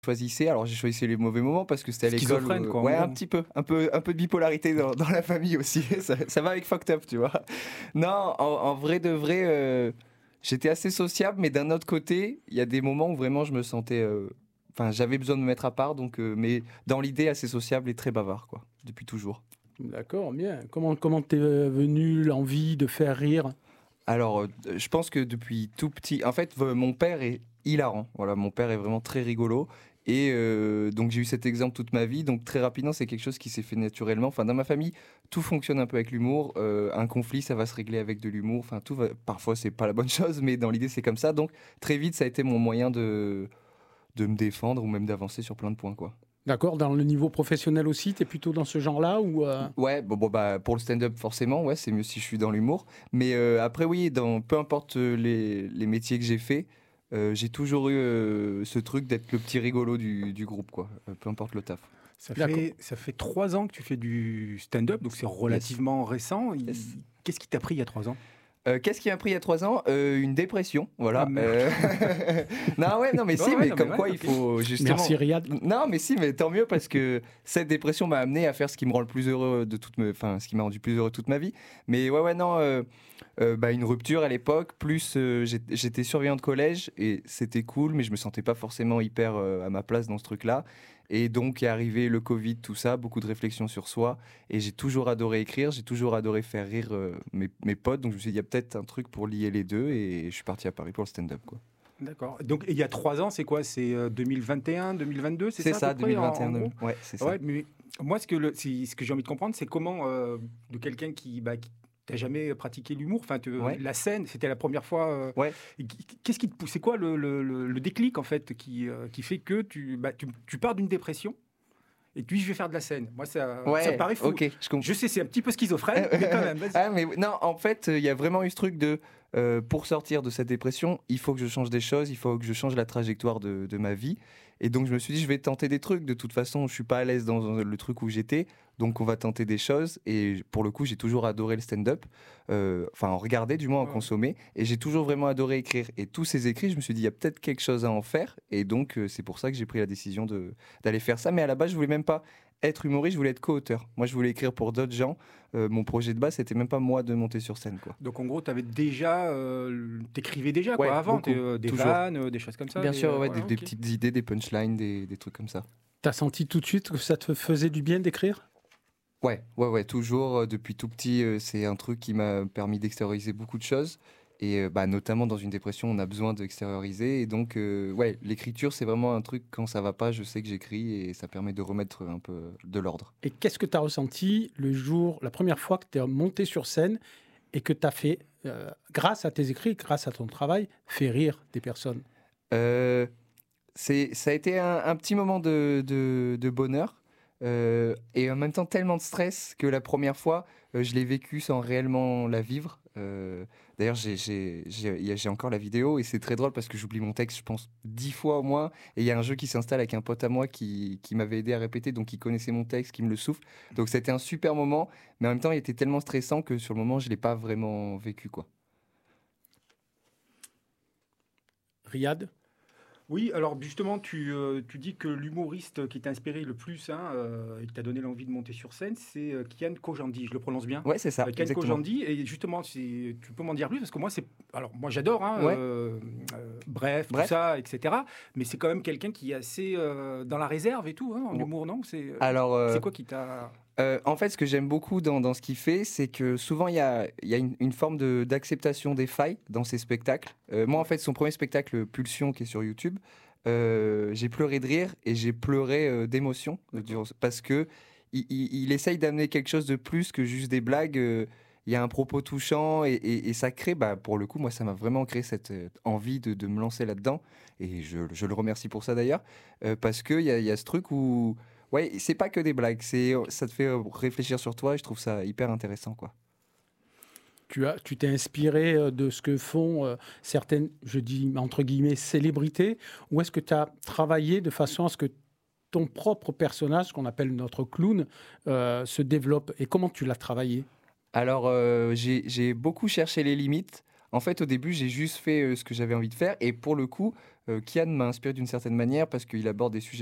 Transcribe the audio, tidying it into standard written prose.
choisissais. Alors j'ai choisi les mauvais moments parce que c'était à l'école. Schizophrène, quoi, en Ouais, gros. un petit peu. Un peu de bipolarité dans la famille aussi. Ça va avec fucked up, tu vois. Non, en vrai de vrai, j'étais assez sociable, mais d'un autre côté, il y a des moments où vraiment je me sentais. Enfin, j'avais besoin de me mettre à part, donc, mais dans l'idée, assez sociable et très bavard, quoi, depuis toujours. D'accord, bien. Comment t'es venu l'envie de faire rire? Alors, je pense que depuis tout petit, en fait, mon père est hilarant. Voilà, mon père est vraiment très rigolo. Et donc, j'ai eu cet exemple toute ma vie. Donc, très rapidement, c'est quelque chose qui s'est fait naturellement. Enfin, dans ma famille, tout fonctionne un peu avec l'humour. Un conflit, ça va se régler avec de l'humour. Enfin, tout va. Parfois, c'est pas la bonne chose, mais dans l'idée, c'est comme ça. Donc, très vite, ça a été mon moyen de me défendre ou même d'avancer sur plein de points, quoi. D'accord, dans le niveau professionnel aussi, t'es plutôt dans ce genre-là ou Ouais, bah, pour le stand-up, forcément, ouais, c'est mieux si je suis dans l'humour. Mais après, oui, peu importe les métiers que j'ai faits, j'ai toujours eu ce truc d'être le petit rigolo du groupe, quoi. Peu importe le taf. D'accord. Ça fait 3 ans que tu fais du stand-up, donc c'est relativement récent. Yes. Qu'est-ce qui t'a pris il y a 3 ans? Qu'est-ce qui m'a pris il y a 3 ans? Une dépression, voilà. Ah, merde. Non, ouais, non, mais si, Ouais, mais non, comme mais quoi ouais, il ok. faut justement. Merci Riyad. Non, mais si, mais tant mieux parce que cette dépression m'a amené à faire ce qui me rend le plus heureux enfin, ce qui m'a rendu plus heureux toute ma vie. Mais ouais, non, bah, une rupture à l'époque, plus j'étais surveillant de collège et c'était cool, mais je me sentais pas forcément hyper à ma place dans ce truc-là. Et donc est arrivé le Covid, tout ça, beaucoup de réflexions sur soi. Et j'ai toujours adoré écrire, j'ai toujours adoré faire rire mes potes. Donc je me suis dit, il y a peut-être un truc pour lier les deux. Et je suis parti à Paris pour le stand-up, quoi. D'accord. Donc il y a 3 ans, c'est quoi? C'est 2021, 2022, c'est C'est ça ça, à peu près, en 2021. gros? Ouais, c'est ça. Ouais, mais moi, ce que j'ai envie de comprendre, c'est comment, de quelqu'un qui t'a jamais pratiqué l'humour, enfin, Ouais. la scène, c'était la première fois. Ouais. Qu'est-ce qui te pousse? C'est quoi le déclic, en fait, qui fait que tu pars d'une dépression et tu dis, je vais faire de la scène? Moi, ça Ouais, me paraît fou. ok, je comprends. Je sais, c'est un petit peu schizophrène, mais quand même, vas-y. Ah, mais non, en fait, il y a vraiment eu ce truc de pour sortir de cette dépression, il faut que je change des choses, il faut que je change la trajectoire de ma vie. Et donc, je me suis dit, je vais tenter des trucs. De toute façon, je suis pas à l'aise dans le truc où j'étais. Donc, on va tenter des choses. Et pour le coup, j'ai toujours adoré le stand-up. Enfin, en regarder, du moins en Ouais. consommer. Et j'ai toujours vraiment adoré écrire. Et tous ces écrits, je me suis dit, il y a peut-être quelque chose à en faire. Et donc, c'est pour ça que j'ai pris la décision d'aller faire ça. Mais à la base, je voulais même pas être humoriste, je voulais être co-auteur. Moi, je voulais écrire pour d'autres gens. Mon projet de base, c'était même pas moi de monter sur scène, quoi. Donc en gros, t'écrivais déjà Ouais, quoi avant, beaucoup, des toujours. vannes, des choses comme ça. Bien sûr, ouais, voilà, des ok. petites idées, des punchlines, des trucs comme ça. T'as senti tout de suite que ça te faisait du bien d'écrire? Ouais, toujours, depuis tout petit, c'est un truc qui m'a permis d'extérioriser beaucoup de choses. Et bah, notamment dans une dépression, on a besoin d'extérioriser. Et donc, ouais, l'écriture, c'est vraiment un truc, quand ça va pas, je sais que j'écris et ça permet de remettre un peu de l'ordre. Et qu'est-ce que tu as ressenti la première fois que tu es monté sur scène et que tu as fait, grâce à tes écrits, grâce à ton travail, fait rire des personnes? Ça a été un petit moment de bonheur et en même temps tellement de stress que la première fois, je l'ai vécu sans réellement la vivre. D'ailleurs, j'ai encore la vidéo et c'est très drôle parce que j'oublie mon texte, je pense, 10 fois au moins. Et il y a un jeu qui s'installe avec un pote à moi qui m'avait aidé à répéter, donc il connaissait mon texte, qui me le souffle. Donc c'était un super moment, mais en même temps, il était tellement stressant que sur le moment, je ne l'ai pas vraiment vécu, quoi. Riyad? Oui, alors justement, tu dis que l'humoriste qui t'a inspiré le plus et qui t'a donné l'envie de monter sur scène, c'est Kian Kojandi, je le prononce bien? Ouais, c'est ça, Kian exactement. Kojandi, et justement, tu peux m'en dire plus, parce que moi, moi j'adore, hein, Ouais. Bref, tout Bref. ça, etc. Mais c'est quand même quelqu'un qui est assez dans la réserve et tout, hein, en Ouais. humour, non? Alors, C'est quoi qui t'a... en fait, ce que j'aime beaucoup dans ce qu'il fait, c'est que souvent il y a une forme d'acceptation des failles dans ses spectacles. Moi, en fait, son premier spectacle, Pulsion, qui est sur YouTube, j'ai pleuré de rire et j'ai pleuré d'émotion parce que il essaye d'amener quelque chose de plus que juste des blagues. Il y a un propos touchant et ça crée, bah, pour le coup, moi, ça m'a vraiment créé cette envie de me lancer là-dedans. Et je le remercie pour ça d'ailleurs, parce qu'il y a ce truc où. Ouais, c'est pas que des blagues, ça te fait réfléchir sur toi et je trouve ça hyper intéressant, quoi. Tu t'es inspiré de ce que font certaines, je dis entre guillemets, célébrités, ou est-ce que tu as travaillé de façon à ce que ton propre personnage, qu'on appelle notre clown, se développe? Et comment tu l'as travaillé? Alors, j'ai beaucoup cherché les limites En fait, au début, j'ai juste fait ce que j'avais envie de faire. Et pour le coup, Kian m'a inspiré d'une certaine manière parce qu'il aborde des sujets